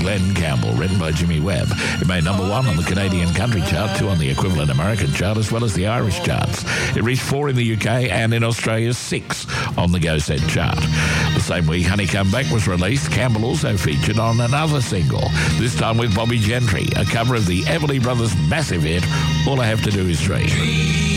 Glenn Campbell, written by Jimmy Webb. It made number 1 on the Canadian country chart, 2 on the equivalent American chart, as well as the Irish charts. It reached 4 in the UK and in Australia 6 on the Go Set chart. The same week, Honeycomb Back was released. Campbell also featured on another single, this time with Bobby Gentry, a cover of the Everly Brothers' massive hit, All I Have to Do Is Dream.